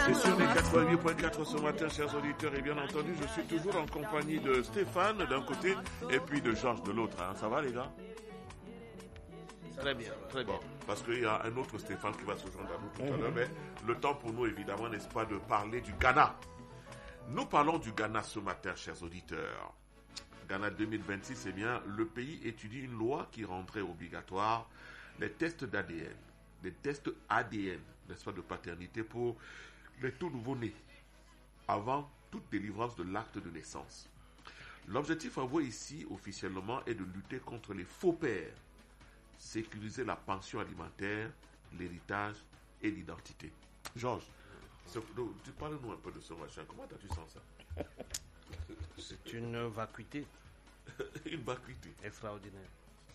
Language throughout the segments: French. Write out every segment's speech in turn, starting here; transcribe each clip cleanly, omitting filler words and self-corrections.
C'est sur les 88.4 ce matin, chers auditeurs, et bien entendu, je suis toujours en compagnie de Stéphane d'un côté et puis de Georges de l'autre. Hein. Ça va, les gars? Très bien, très bien. Bon, parce qu'il y a un autre Stéphane qui va se joindre à nous tout à l'heure, mais le temps pour nous, évidemment, n'est-ce pas, de parler du Ghana. Nous parlons du Ghana ce matin, chers auditeurs. Ghana 2026, eh bien, le pays étudie une loi qui rendrait obligatoire les tests d'ADN, des tests ADN, n'est-ce pas, de paternité pour les tout nouveau-nés, avant toute délivrance de l'acte de naissance. L'objectif avoué ici, officiellement, est de lutter contre les faux pères, sécuriser la pension alimentaire, l'héritage et l'identité. Georges, tu parles-nous un peu de ce machin. Comment as-tu sens ça? C'est une vacuité. Une vacuité. Extraordinaire.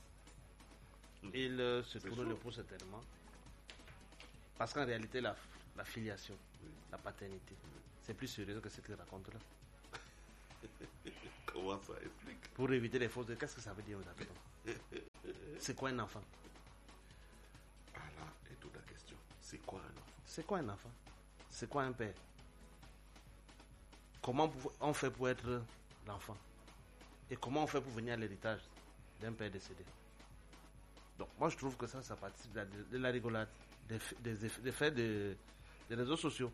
Il se tourne le pouce certainement. Parce qu'en réalité, la filiation, la paternité, c'est plus sérieux que ce qu'il raconte là. Comment ça explique? Pour éviter les fausses, qu'est-ce que ça veut dire exactement? C'est quoi un enfant? Ah là est toute la question. C'est quoi un enfant? C'est quoi un enfant? C'est quoi un père? Comment on fait pour être l'enfant? Et comment on fait pour venir à l'héritage d'un père décédé? Donc moi je trouve que ça participe de la rigolade, des faits des réseaux sociaux.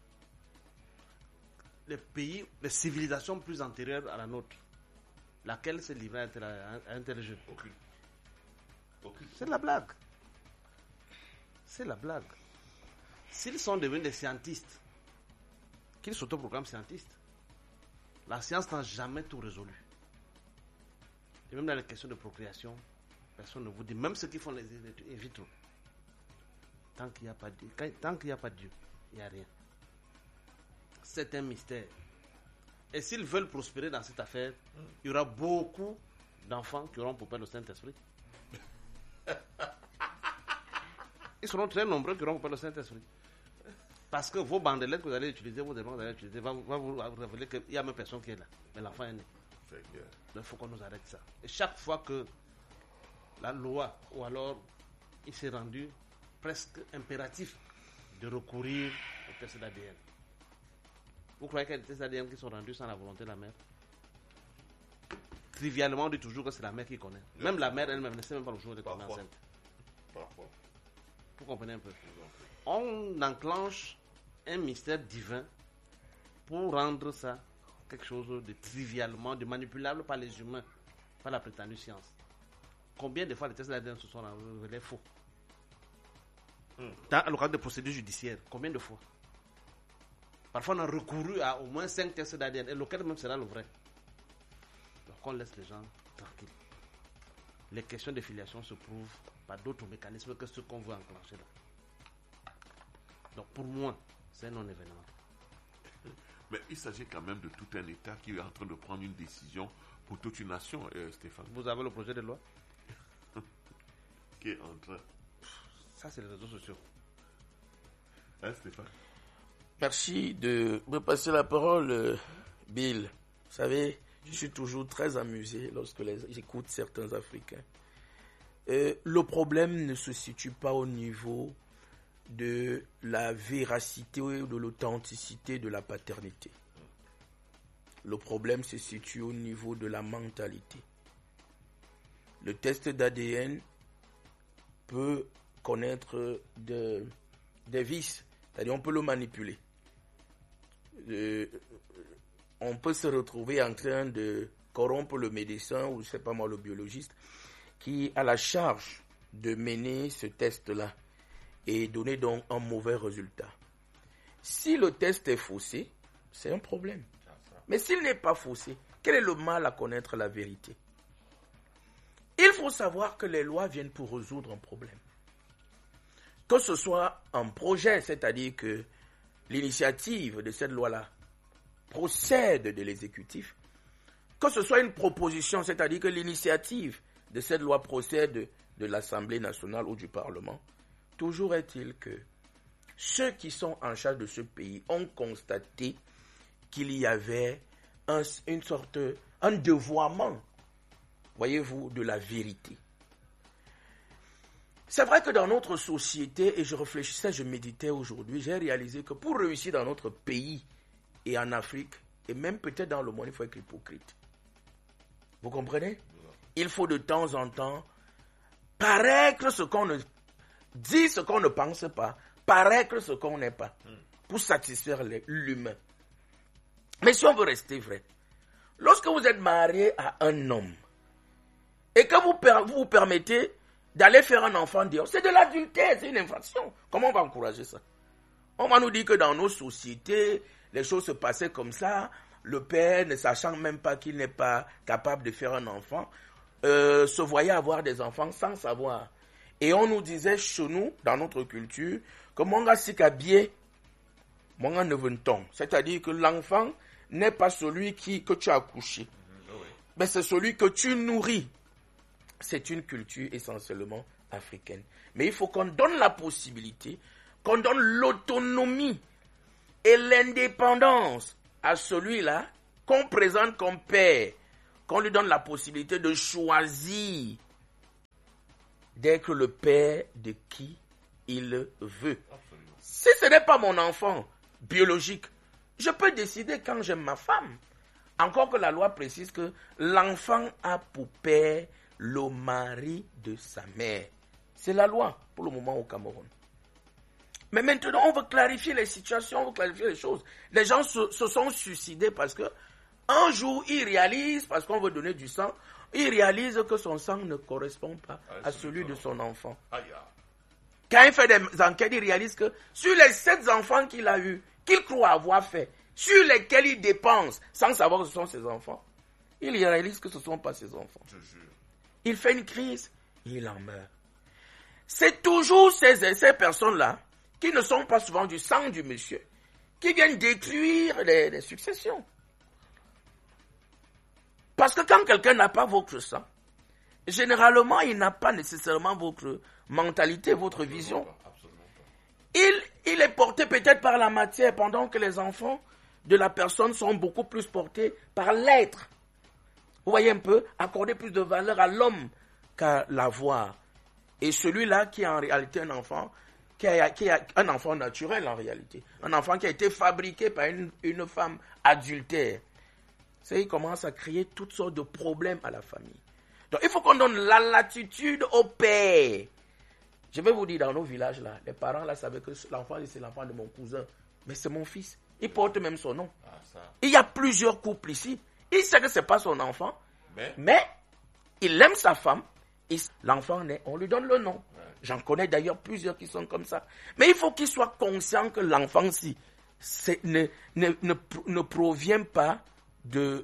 Les civilisations plus antérieures à la nôtre, laquelle s'est livrée à un tel jeu. Aucune. C'est de la blague. C'est la blague. S'ils sont devenus des scientistes, qu'ils s'autoproclament scientistes, la science n'a jamais tout résolu. Et même dans les questions de procréation, personne ne vous dit, même ceux qui font les in vitro, tant qu'il n'y a pas de Dieu, il n'y a rien. C'est un mystère. Et s'ils veulent prospérer dans cette affaire, il y aura beaucoup d'enfants qui auront pour père le Saint-Esprit. Ils seront très nombreux qui auront pour père le Saint-Esprit. Parce que vos bandelettes que vous allez utiliser, vos éléments que vous allez utiliser, va vous révéler qu'il n'y a même personne qui est là. Mais l'enfant est né. Donc il faut qu'on nous arrête ça. Et chaque fois que la loi, ou alors il s'est rendu presque impératif de recourir aux tests d'ADN. Vous croyez qu'il y a des tests d'ADN qui sont rendus sans la volonté de la mère? Trivialement, on dit toujours que c'est la mère qui connaît. Même la mère elle-même ne sait même pas le jour de tomber enceinte. Parfois. Vous comprenez un peu? On enclenche un mystère divin pour rendre ça quelque chose de trivialement, de manipulable par les humains, par la prétendue science. Combien de fois les tests d'ADN se sont révélés faux? Dans le cadre de procédures judiciaires, combien de fois? Parfois on a recouru à au moins 5 tests d'ADN, et lequel même sera le vrai. Donc on laisse les gens tranquilles. Les questions de filiation se prouvent par d'autres mécanismes que ceux qu'on veut enclencher là. Donc pour moi, c'est un non-événement. Mais il s'agit quand même de tout un État qui est en train de prendre une décision pour toute une nation, Stéphane. Vous avez le projet de loi? Qui est en train. Ça, c'est les réseaux sociaux. Hein, Stéphane? Merci de me passer la parole, Bill. Vous savez, je suis toujours très amusé lorsque j'écoute certains Africains. Le problème ne se situe pas au niveau de la véracité ou de l'authenticité de la paternité. Le problème se situe au niveau de la mentalité. Le test d'ADN peut connaître des vices, c'est-à-dire on peut le manipuler. On peut se retrouver en train de corrompre le médecin ou je sais pas moi le biologiste qui a la charge de mener ce test-là et donner donc un mauvais résultat. Si le test est faussé, c'est un problème. Mais s'il n'est pas faussé, quel est le mal à connaître la vérité? Il faut savoir que les lois viennent pour résoudre un problème. Que ce soit un projet, c'est-à-dire que l'initiative de cette loi-là procède de l'exécutif, que ce soit une proposition, c'est-à-dire que l'initiative de cette loi procède de l'Assemblée nationale ou du Parlement, toujours est-il que ceux qui sont en charge de ce pays ont constaté qu'il y avait un dévoiement, voyez-vous, de la vérité. C'est vrai que dans notre société, et je réfléchissais, je méditais aujourd'hui, j'ai réalisé que pour réussir dans notre pays et en Afrique, et même peut-être dans le monde, il faut être hypocrite. Vous comprenez? Il faut de temps en temps paraître ce qu'on ne dit, ce qu'on ne pense pas, paraître ce qu'on n'est pas, pour satisfaire l'humain. Mais si on veut rester vrai, lorsque vous êtes marié à un homme, et que vous vous permettez d'aller faire un enfant dehors, c'est de l'adultère, c'est une infraction. Comment on va encourager ça? On va nous dire que dans nos sociétés, les choses se passaient comme ça, le père, ne sachant même pas qu'il n'est pas capable de faire un enfant, se voyait avoir des enfants sans savoir. Et on nous disait chez nous, dans notre culture, que monga sikabie, monga neventon. C'est-à-dire que l'enfant n'est pas celui que tu as accouché, mais c'est celui que tu nourris. C'est une culture essentiellement africaine. Mais il faut qu'on donne la possibilité, qu'on donne l'autonomie et l'indépendance à celui-là qu'on présente comme père, qu'on lui donne la possibilité de choisir d'être le père de qui il veut. Absolument. Si ce n'est pas mon enfant biologique, je peux décider quand j'aime ma femme. Encore que la loi précise que l'enfant a pour père le mari de sa mère. C'est la loi pour le moment au Cameroun. Mais maintenant, on veut clarifier les situations, on veut clarifier les choses. Les gens se sont suicidés parce que un jour, ils réalisent, parce qu'on veut donner du sang, ils réalisent que son sang ne correspond pas à celui de son enfant. Quand il fait des enquêtes, il réalise que sur les 7 enfants qu'il a eus, qu'il croit avoir fait, sur lesquels il dépense sans savoir que ce sont ses enfants, il réalise que ce ne sont pas ses enfants. Je jure. Il fait une crise, il en meurt. C'est toujours ces personnes-là qui ne sont pas souvent du sang du monsieur, qui viennent détruire les successions. Parce que quand quelqu'un n'a pas votre sang, généralement, il n'a pas nécessairement votre mentalité, votre vision. Il est porté peut-être par la matière, pendant que les enfants de la personne sont beaucoup plus portés par l'être. Vous voyez un peu, accorder plus de valeur à l'homme qu'à l'avoir. Et celui-là qui est en réalité un enfant, qui a un enfant naturel en réalité, un enfant qui a été fabriqué par une femme adultère, il commence à créer toutes sortes de problèmes à la famille. Donc il faut qu'on donne la latitude au père. Je vais vous dire, dans nos villages là, les parents là savaient que l'enfant c'est l'enfant de mon cousin, mais c'est mon fils. Il porte même son nom. Il y a plusieurs couples ici. Il sait que ce n'est pas son enfant, mais il aime sa femme. L'enfant naît, on lui donne le nom. Ouais. J'en connais d'ailleurs plusieurs qui sont comme ça. Mais il faut qu'il soit conscient que l'enfant-ci ne provient pas de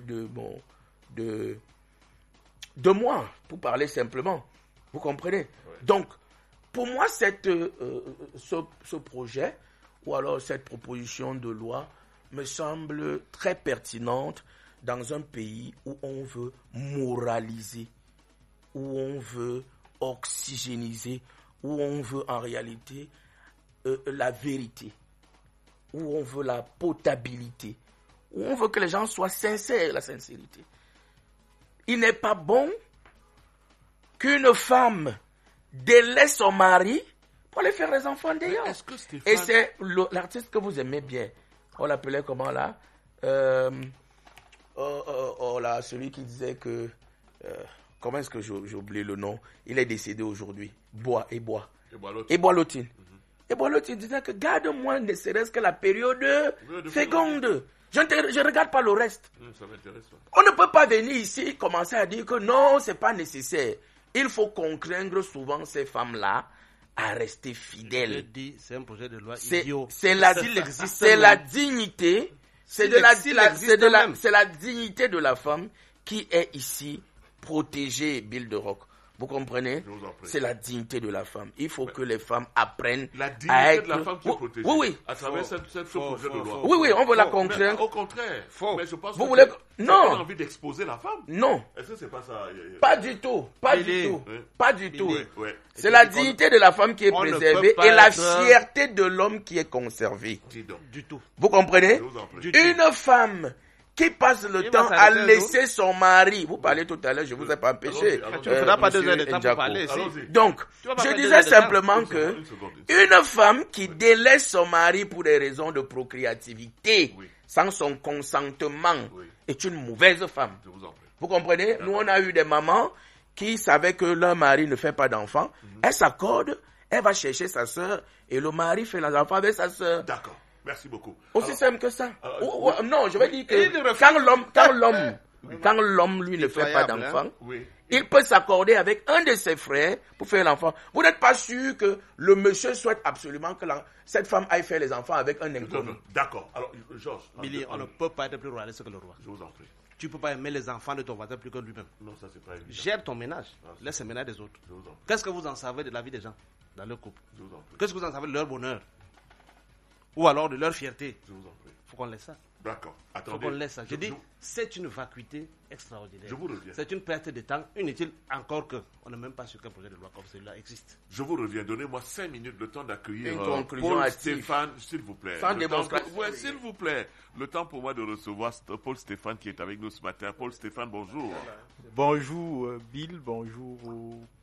moi, pour parler simplement. Vous comprenez? Ouais. Donc, pour moi, ce projet, ou alors cette proposition de loi, me semble très pertinente dans un pays où on veut moraliser, où on veut oxygéniser, où on veut en réalité la vérité, où on veut la potabilité, où on veut que les gens soient sincères, la sincérité. Il n'est pas bon qu'une femme délaisse son mari pour aller faire les enfants d'ailleurs. Et c'est l'artiste que vous aimez bien. On l'appelait comment là? Là, celui qui disait que... comment est-ce que j'ai oublié le nom? Il est décédé aujourd'hui. Ebois-Lotine. Ebois-Lotine disait que garde-moi ne serait-ce que la période féconde. Je ne regarde pas le reste. Ça m'intéresse. On ne peut pas venir ici commencer à dire que non, ce n'est pas nécessaire. Il faut contraindre souvent ces femmes-là à rester fidèles. Je dis, c'est un projet de loi idiot. C'est la dignité. C'est la dignité de la femme qui est ici protégée, Bill de Rock. Vous comprenez? C'est la dignité de la femme. Il faut que les femmes apprennent la dignité de la femme qui est protégée. Oui. À travers ce projet de loi. Oui, on veut la contraindre. Au contraire. Mais je pense vous voulez... on a envie d'exposer la femme. Non. Est-ce que c'est pas ça? Pas du tout. Pas du tout. C'est la dignité de la femme qui est préservée et la fierté de l'homme qui est conservée. Du tout. Vous comprenez? Une femme qui passe le Il temps va à s'arrêter un laisser son mari. Vous parlez tout à l'heure, je ne vous ai pas empêché. Allons-y. Tu ne feras pas 2 monsieur heures de temps Ndjako. pour parler ici. Allons-y. Donc, Tu vas pas je faire 2 disais heures de temps. simplement que Une seconde. une femme qui délaisse son mari pour des raisons de procréativité, Oui. sans son consentement, Oui. est une mauvaise femme. Je vous en prie. Vous comprenez? Nous, on a eu des mamans qui savaient que leur mari ne fait pas d'enfants. Elle s'accorde, elle va chercher sa sœur et le mari fait les enfants avec sa sœur. D'accord. Merci beaucoup. Aussi Alors, simple que ça. Non, je vais dire Et il que refuse. quand l'homme, lui, ne fait pas Pitoyable, d'enfant, oui. il peut s'accorder avec un de ses frères pour faire l'enfant. Vous n'êtes pas sûr que le monsieur souhaite absolument que cette femme aille faire les enfants avec un inconnu. D'accord. Alors, Georges. Billy, on ne peut pas être plus royaliste que le roi. Je vous en prie. Tu ne peux pas aimer les enfants de ton voisin plus que lui-même. Non, ça, c'est pas évident. Gère ton ménage. Laisse le ménage des autres. Je vous en prie. Qu'est-ce que vous en savez de la vie des gens dans leur couple? Je vous en prie. Qu'est-ce que vous en savez de leur bonheur? Ou alors de leur fierté? Je vous en prie. Il faut qu'on laisse ça. D'accord. Il faut Attendez. qu'on laisse ça. Je dis, c'est une vacuité extraordinaire. Je vous reviens. C'est une perte de temps inutile, encore que on n'est même pas sûr qu'un projet de loi comme celui-là existe. Je vous reviens. Donnez-moi 5 minutes le temps d'accueillir Une conclusion Paul hâtive. Stéphane, s'il vous plaît. Sans Le démonstration. temps pour- ouais, s'il vous plaît. Le temps pour moi de recevoir Paul Stéphane qui est avec nous ce matin. Paul Stéphane, bonjour. Bonjour Bill, bonjour aux